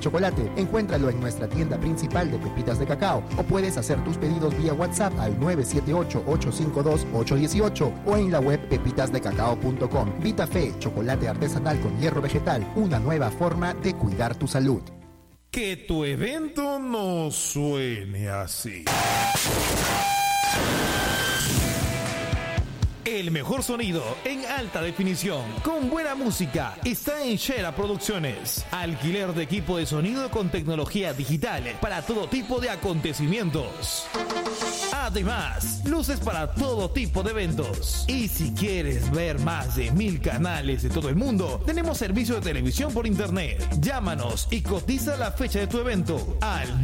chocolate. Encuéntralo en nuestra tienda principal de pepitas de cacao o puedes hacer tus pedidos vía WhatsApp al 978-852-818 o en la web pepitasdecacao.com. Vitafé, chocolate artesanal con hierro vegetal, una nueva forma de cuidar tu salud. Que tu evento no suene así. El mejor sonido en alta definición, con buena música, está en Shera Producciones. Alquiler de equipo de sonido con tecnología digital para todo tipo de acontecimientos. Además, luces para todo tipo de eventos. Y si quieres ver más de 1000 canales de todo el mundo, tenemos servicio de televisión por internet. Llámanos y cotiza la fecha de tu evento al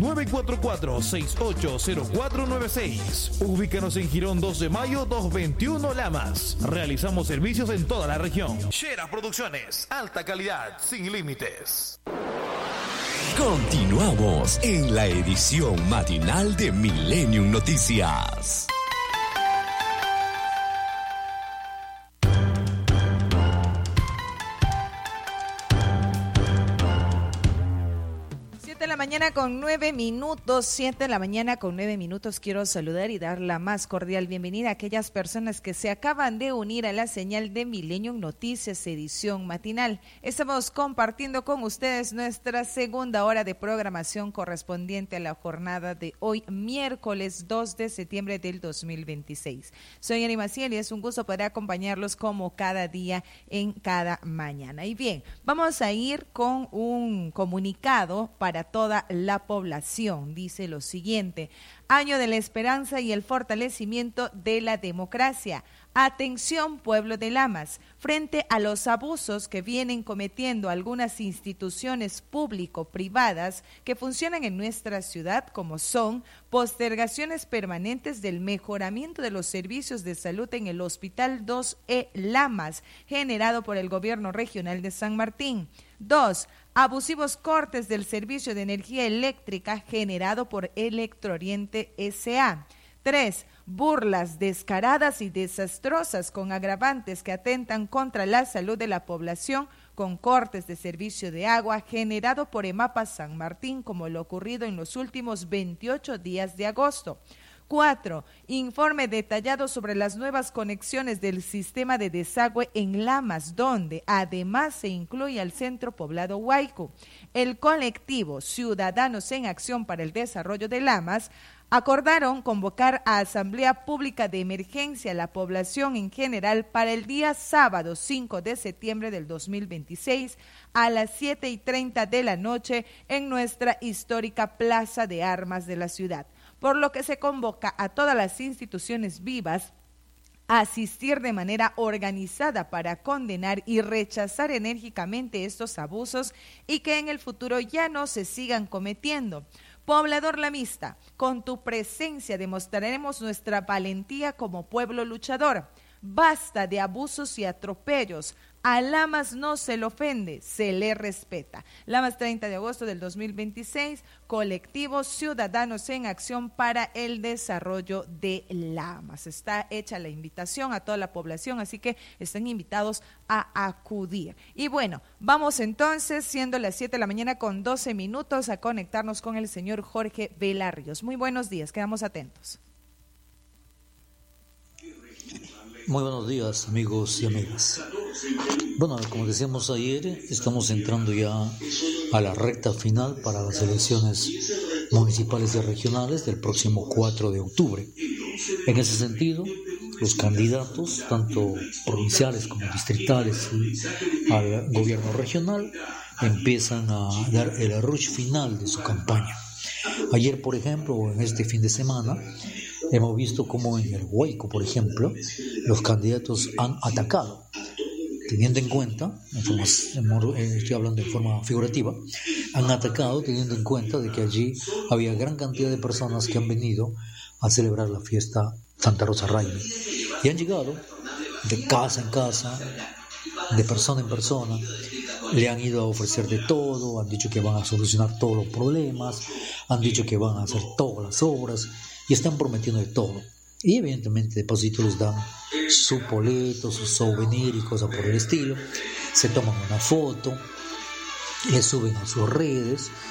944-680496. Ubícanos en Girón 2 de Mayo 221 Lamas. Realizamos servicios en toda la región. Shera Producciones, alta calidad, sin límites. Continuamos en la edición matinal de Millennium Noticias. Mañana con 9 minutos, 7 de la mañana con 9 minutos. Quiero saludar y dar la más cordial bienvenida a aquellas personas que se acaban de unir a la señal de Millennium Noticias, edición matinal. Estamos compartiendo con ustedes nuestra segunda hora de programación correspondiente a la jornada de hoy, miércoles 2 de septiembre del 2026. Soy Ani Maciel y es un gusto poder acompañarlos como cada día en cada mañana. Y bien, vamos a ir con un comunicado para toda la población. Dice lo siguiente: Año de la Esperanza y el fortalecimiento de la democracia. Atención, pueblo de Lamas, frente a los abusos que vienen cometiendo algunas instituciones público-privadas que funcionan en nuestra ciudad, como son postergaciones permanentes del mejoramiento de los servicios de salud en el Hospital 2E Lamas, generado por el Gobierno Regional de San Martín. 2. Abusivos cortes del servicio de energía eléctrica generado por Electrooriente S.A. 3. Burlas descaradas y desastrosas con agravantes que atentan contra la salud de la población con cortes de servicio de agua generado por EMAPA San Martín, como lo ocurrido en los últimos 28 días de agosto. 4. Informe detallado sobre las nuevas conexiones del sistema de desagüe en Lamas, donde además se incluye al centro poblado Huayco. El colectivo Ciudadanos en Acción para el Desarrollo de Lamas acordaron convocar a Asamblea Pública de Emergencia a la población en general para el día sábado 5 de septiembre del 2026 a las 7:30 de la noche en nuestra histórica Plaza de Armas de la ciudad, por lo que se convoca a todas las instituciones vivas a asistir de manera organizada para condenar y rechazar enérgicamente estos abusos y que en el futuro ya no se sigan cometiendo. Poblador lamista, con tu presencia demostraremos nuestra valentía como pueblo luchador. Basta de abusos y atropellos. A Lamas no se le ofende, se le respeta. Lamas, 30 de agosto del 2026, colectivo Ciudadanos en Acción para el Desarrollo de Lamas. Está hecha la invitación a toda la población, así que están invitados a acudir. Y bueno, vamos entonces, siendo las 7 de la mañana con 12 minutos, a conectarnos con el señor Jorge Velarrios. Muy buenos días, quedamos atentos. Muy buenos días, amigos y amigas. Bueno, como decíamos ayer, estamos entrando ya a la recta final para las elecciones municipales y regionales del próximo 4 de octubre. En ese sentido, los candidatos, tanto provinciales como distritales y al gobierno regional, empiezan a dar el rush final de su campaña. Ayer, por ejemplo, o en este fin de semana, hemos visto cómo en el Huayco, por ejemplo, los candidatos han atacado, teniendo en cuenta, estoy hablando de forma figurativa, han atacado teniendo en cuenta de que allí había gran cantidad de personas que han venido a celebrar la fiesta Santa Rosa Raimi y han llegado de casa en casa, de persona en persona, le han ido a ofrecer de todo, han dicho que van a solucionar todos los problemas, han dicho que van a hacer todas las obras y están prometiendo de todo. Y evidentemente de pasito les dan su boleto, su souvenir y cosas por el estilo, se toman una foto, le suben a sus redes